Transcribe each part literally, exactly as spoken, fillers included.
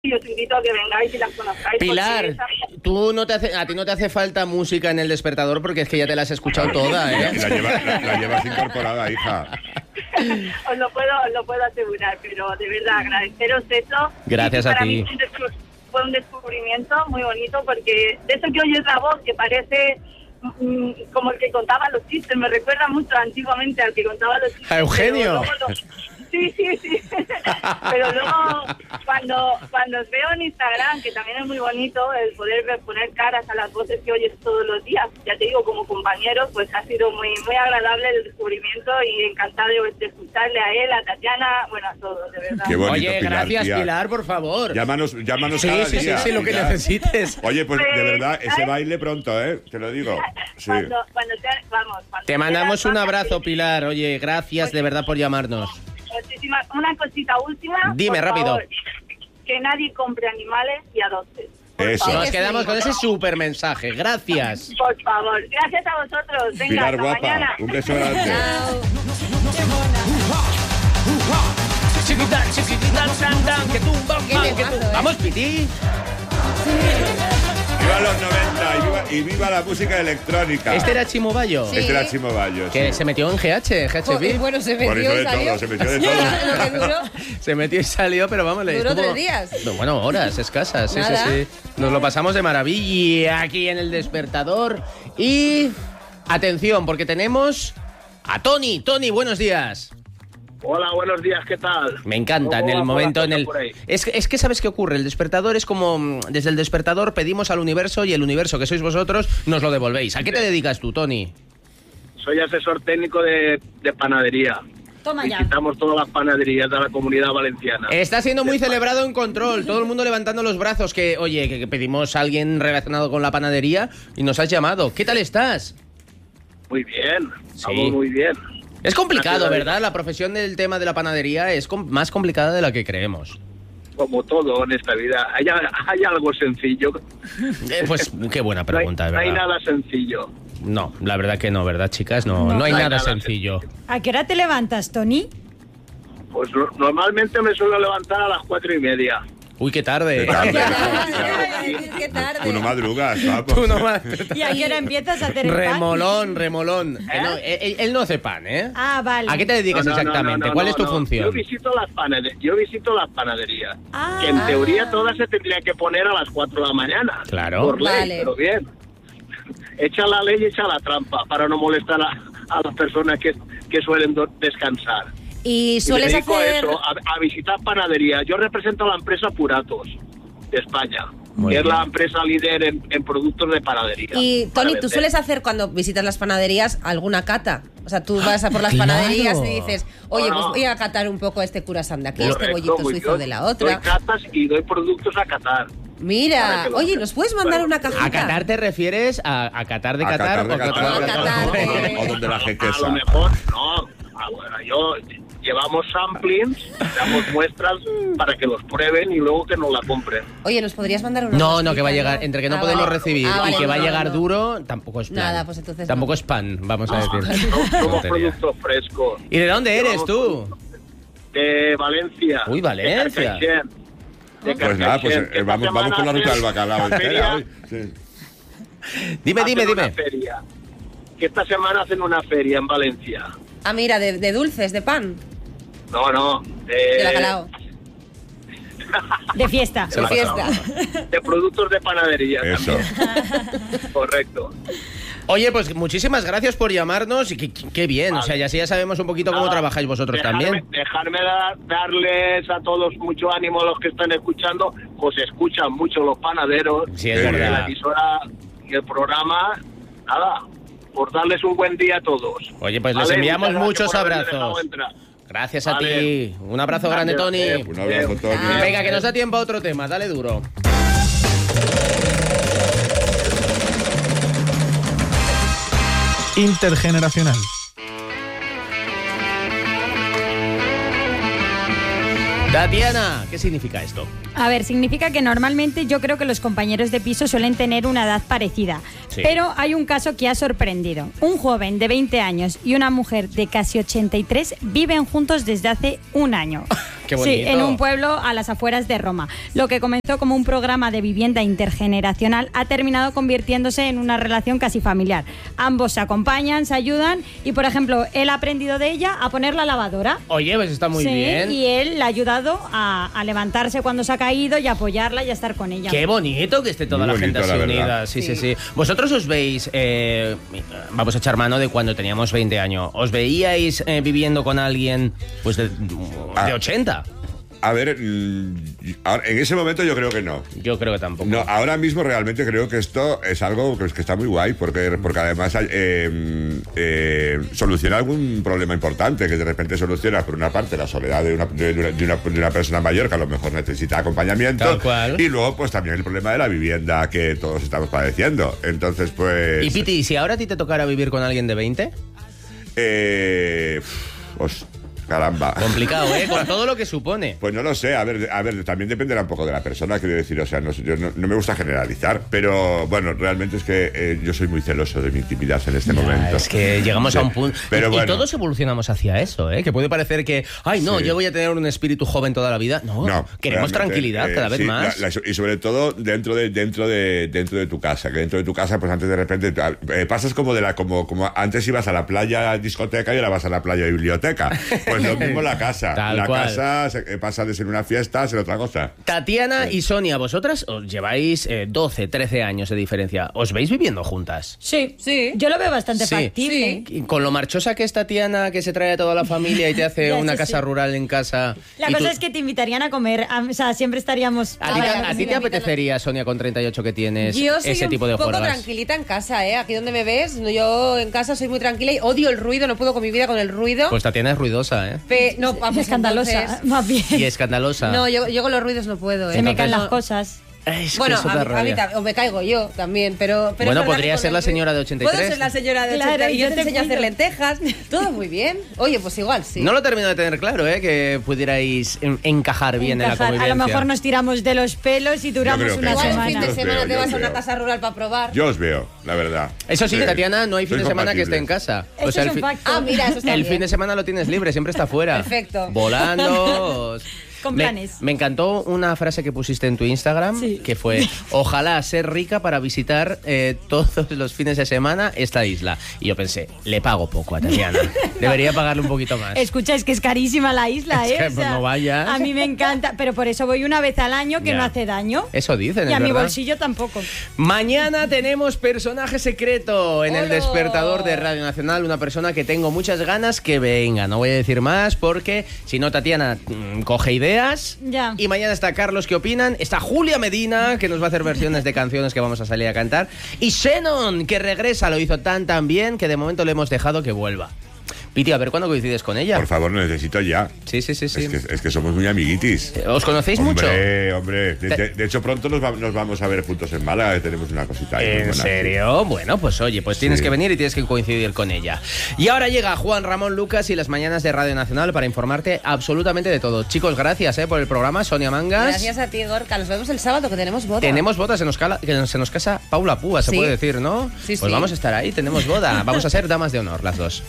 y os invito a que vengáis y las conozcáis. Pilar, tú no te hace, a ti no te hace falta música en El Despertador porque es que ya te la has escuchado toda, ¿eh? La, lleva, la, la llevas incorporada, hija. os, lo puedo, os lo puedo asegurar, pero de verdad agradeceros eso. Gracias a ti. Mí fue un descubrimiento muy bonito porque de eso que oyes la voz que parece mmm, como el que contaba los chistes, me recuerda mucho antiguamente al que contaba los chistes. ¿A Eugenio? Sí, sí, sí. Pero luego, cuando cuando os veo en Instagram, que también es muy bonito el poder poner caras a las voces que oyes todos los días, ya te digo, como compañeros, pues ha sido muy muy agradable el descubrimiento y encantada de, de escucharle a él, a Tatiana, bueno, a todos, de verdad. Qué bonito, Oye, Pilar, gracias, tía. Pilar, por favor. Llámanos, llámanos sí, cada sí, día. Sí, sí, lo que Pilar. necesites. Oye, pues de verdad, ese ¿sabes? baile pronto, ¿eh? Te lo digo. Sí. Cuando, cuando te, vamos, cuando Te mandamos un quieras, abrazo, Pilar. Oye, gracias de verdad por llamarnos. Muchísimas, una cosita última. Dime, por rápido. Favor, que nadie compre animales y adopte. Por Eso. favor. Nos quedamos con ese súper mensaje. Gracias. Por favor. Gracias a vosotros. Venga, Pilar, hasta guapa, mañana. un beso grande. Chiquita, chiquitita, tan, tan, que tumba, Qué que temazo, tumba. ¿eh? Vamos, Piti. Viva los noventa y viva, y viva la música electrónica. Este era Chimo Bayo. Sí. Este era Chimo Bayo. Que sí. se metió en G H, G H Jo- B. Bueno, se Por metió eso y de salió. todo, se metió de todo. Lo que duró. Se metió y salió, pero vamos, le Duró estuvo- tres días. No, bueno, horas escasas, sí, Nada. sí, sí. Nos lo pasamos de maravilla aquí en El Despertador. Y atención, porque tenemos a Tony. Tony, buenos días. Hola, buenos días, ¿qué tal? Me encanta en ¿Cómo el va momento la en cosa el por ahí? es que, es que sabes qué ocurre, el despertador es como mm, desde el despertador pedimos al universo y el universo que sois vosotros nos lo devolvéis. ¿A qué te dedicas tú, Tony? Soy asesor técnico de, de panadería. Toma ya. Visitamos todas las panaderías de la Comunidad Valenciana. Está siendo muy celebrado en Control, todo el mundo levantando los brazos que, oye, que, que pedimos a alguien relacionado con la panadería y nos has llamado. ¿Qué tal estás? Muy bien, estamos Sí. muy bien. Es complicado, Gracias, ¿verdad? La profesión del tema de la panadería es com- más complicada de la que creemos. Como todo en esta vida, hay, hay algo sencillo. Eh, pues qué buena No hay, pregunta, de no hay verdad. nada sencillo. No, la verdad que no, ¿verdad, chicas? No, no, No. hay No hay nada nada sencillo. ¿A qué hora te levantas, Tony? Pues lo- normalmente me suelo levantar a las cuatro y media. Uy, qué tarde. Qué tarde. Ay, qué tarde. Tú no madrugas, vamos. Tú no más. ¿Y a qué hora empiezas a hacer el pan? Remolón, remolón. Eh, no, eh, él, él no hace pan, ¿eh? Ah, vale. ¿A qué te dedicas No, no, no, exactamente? no, ¿Cuál no, es tu no. función? Yo visito las panaderías. Yo visito las panaderías. Ah. que en teoría todas se tendrían que poner a las cuatro de la mañana. Claro. Por ley, Vale. pero bien. Echa la ley y echa la trampa para no molestar a, a las personas que, que suelen do- descansar. Y Y me sueles dedico a hacer... eso, a, a visitar panaderías. Yo represento a la empresa Puratos de España, Muy que es bien. la empresa líder en, en productos de panadería. Y para Tony, ¿tú vender. sueles hacer cuando visitas las panaderías alguna cata? O sea, tú vas a por las Claro. panaderías y dices, oye, No, pues no. voy a catar un poco este curasán de aquí, Correcto, este bollito muy suizo bien. de la Doy otra. catas y doy productos a catar. para Mira, que lo oye, vean. ¿nos puedes mandar Bueno, una cajita? ¿A Qatar te refieres a, a Qatar de A Qatar? Qatar de o Qatar, Qatar de Qatar, Qatar? eh. o donde la A jequesa. lo mejor, no. Ah, bueno, yo llevamos samplings, damos muestras para que los prueben y luego que nos la compren. Oye, ¿nos podrías mandar una No, no, que va a cajita, llegar, no? entre que no Ah, podemos vale. recibir Ah, vale, y que va a no, llegar no. duro, tampoco es plan. Nada, pues entonces Tampoco no. es pan, vamos a No, decir. no somos Tontería. productos frescos. ¿Y de dónde eres Llevamos tú? productos De Valencia. Uy, Valencia. De Carcaixent. De Pues nada, pues Carcaixent. eh, vamos, Esta vamos con la semana ruta del hacen bacalao una entera feria- hoy. Sí. Dime, dime, hacen una dime. feria. Que esta semana hacen una feria en Valencia. Ah, mira, de, de dulces, de pan, No, no. De, de bacalao, De fiesta. de fiesta. de productos de panadería. Eso. también. Correcto. Oye, pues muchísimas gracias por llamarnos y qué, qué bien, o sea, ya así ya sabemos un poquito cómo Nada, trabajáis vosotros dejarme, también. Dejarme dar- darles a todos mucho ánimo a los que están escuchando, pues escuchan mucho los panaderos. Sí, es Sí, porque verdad. La emisora y el programa, nada, por darles un buen día a todos. Oye, pues les Vale, enviamos muchas gracias muchos por haberme abrazos. dejado entrar. Gracias a Vale. ti. Un abrazo grande, Tony. Gracias. Un abrazo, Tony. Venga, que nos da tiempo a otro tema, dale duro. Intergeneracional. Tatiana, ¿qué significa esto? A ver, significa que normalmente yo creo que los compañeros de piso suelen tener una edad parecida. Sí. Pero hay un caso que ha sorprendido. Un joven de veinte años y una mujer de casi ochenta y tres viven juntos desde hace un año. Qué bonito. Sí, en un pueblo a las afueras de Roma. Lo que comenzó como un programa de vivienda intergeneracional ha terminado convirtiéndose en una relación casi familiar. Ambos se acompañan, se ayudan y, por ejemplo, él ha aprendido de ella a poner la lavadora. Oye, pues está muy Sí, bien. y él le ha ayudado a, a levantarse cuando se ha caído y a apoyarla y a estar con ella. Qué bonito que esté toda Muy la gente bonito, así la unida. verdad. Sí, sí, sí, Vosotros os veis, eh, vamos a echar mano de cuando teníamos veinte años. ¿Os veíais eh, viviendo con alguien pues de, de Ah. ochenta? A ver, mm, ahora, en ese momento yo creo que no. Yo creo que tampoco. No, ahora mismo realmente creo que esto es algo que, que está muy guay, porque, porque además eh, eh, soluciona algún problema importante, que de repente soluciona, por una parte, la soledad de una, de, una, de una- de una persona mayor que a lo mejor necesita acompañamiento, Tal cual. y luego pues también el problema de la vivienda que todos estamos padeciendo. Entonces, pues... Y Piti, si ahora a ti te tocara vivir con alguien de veinte, Eh, os- caramba. complicado, ¿eh? Con todo lo que supone. Pues no lo sé, a ver, a ver, también dependerá un poco de la persona, quiero decir, o sea, no, sé, yo no, no me gusta generalizar, pero bueno, realmente es que eh, yo soy muy celoso de mi intimidad en este Ya, momento. es que llegamos Sí, a un punto. pero y, y bueno. todos evolucionamos hacia eso, ¿eh? Que puede parecer que, ay, no, Sí. yo voy a tener un espíritu joven toda la vida. No, No, queremos realmente, tranquilidad eh, cada vez sí, más. la- la- y sobre todo dentro de dentro de dentro de tu casa, que dentro de tu casa, pues antes de repente eh, pasas como de la como como antes ibas a la playa discoteca y ahora vas a la playa biblioteca. Pues lo mismo la casa. Tal la cual. casa se- eh, pasa de ser una fiesta a ser otra cosa. Tatiana y Sonia, vosotras os lleváis eh, doce, trece años de diferencia. ¿Os veis viviendo juntas? Sí, Sí. Yo lo veo bastante Sí. factible. Y con lo marchosa que es Tatiana, que se trae a toda la familia y te hace Ya, una eso casa sí. rural en casa. La y cosa tú- es que te invitarían a comer. a- o sea, siempre estaríamos. ¿A ti, te- Ahora, a ti sí, te a mí apetecería, Sonia, con treinta y ocho que tienes, Yo soy ese un tipo de poco juergas? tranquilita en casa, ¿eh? Aquí donde me ves, no, yo en casa soy muy tranquila y odio el ruido, no puedo con mi vida con el ruido. Pues Tatiana es ruidosa, ¿eh? Pe- no, vamos, escandalosa, entonces- más bien. Y escandalosa. No, yo, yo con los ruidos no puedo, ¿eh? Se me caen No. las cosas. Es que Bueno, eso a, da mí- a mí rabia. también, o me caigo yo también, pero... pero Bueno, es verdad podría que con ser el la ruido- señora de ochenta y tres. Puedo ser la señora de Claro, ochenta y yo yo te te enseño a hacer cuido. lentejas. Todo muy bien. Oye, pues igual, sí. No lo termino de tener claro, ¿eh? Que pudierais en- encajar bien Encajar. en la convivencia. A lo mejor nos tiramos de los pelos y duramos creo que una sí. Igual un semana. fin de Yo os semana veo, te yo vas os a una veo. casa rural para probar. Yo os veo, la verdad. Eso sí, Sí. Tatiana, no hay fin Sois de semana que esté en compatibles. casa. Eso O sea, es el un fi- facto. Ah, mira, eso está El bien. fin de semana lo tienes libre, siempre está fuera. Perfecto. Volando. Con Me- planes. Me, encantó una frase que pusiste en tu Instagram, Sí. que fue, ojalá ser rica para visitar eh, todos los fines de semana esta isla. Y yo pensé, le pago poco a Tatiana. Debería pagarle un poquito más. Escucha, es que es carísima la isla, Es ¿eh? que, O pues, sea, no vayas. A mí me encanta, pero por eso voy una vez al año que Ya. no hace daño. Eso dicen, Y es a mi verdad. bolsillo tampoco. Mañana tenemos personaje secreto en el ¡Hola! despertador de Radio Nacional, una persona que tengo muchas ganas que venga. No voy a decir más porque si no Tatiana mm, coge ideas. Ya. Y mañana está Carlos, ¿qué opinan? Está Julia Medina, que nos va a hacer versiones de canciones que vamos a salir a cantar. Y Shannon, que regresa, lo hizo tan tan bien que de momento le hemos dejado que vuelva. Piti, a ver cuándo coincides con ella. Por favor, lo necesito ya. Sí, sí, sí, sí. Es, que, es que somos muy amiguitis. ¿Os conocéis mucho? Hombre, hombre. De, Te- de- de hecho, pronto nos, va- nos vamos a ver juntos en Málaga, que tenemos una cosita ahí. muy ¿En buena. serio? Bueno, pues oye, pues tienes Sí. que venir y tienes que coincidir con ella. Y ahora llega Juan Ramón Lucas y las mañanas de Radio Nacional para informarte absolutamente de todo. Chicos, gracias eh, por el programa. Sonia Mangas. Gracias a ti, Gorka. Nos vemos el sábado, que tenemos boda. Tenemos boda, se nos, cala- que se nos casa Paula Púa, se Sí. puede decir, ¿no? Sí, pues sí. vamos a estar ahí, tenemos boda. Vamos a ser damas de honor, las dos.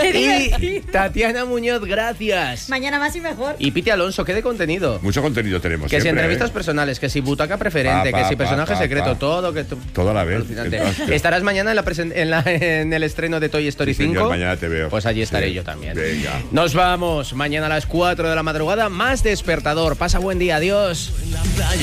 Y Tatiana Muñoz, gracias. Mañana más y mejor. Y Piti Alonso, ¿qué de contenido? Mucho contenido tenemos. Que si siempre, entrevistas ¿eh? personales, que si butaca preferente, Pa, que pa, si pa, personaje pa, secreto, pa. todo que... tú- Todo a la vez. Alucinante. Entonces, ¿Estarás mañana en, la presen- en, la- en el estreno de Toy Story Sí, señor, cinco? mañana te veo. Pues allí estaré Sí. yo también. Venga. Nos vamos. Mañana a las cuatro de la madrugada, más despertador. Pasa buen día. Adiós.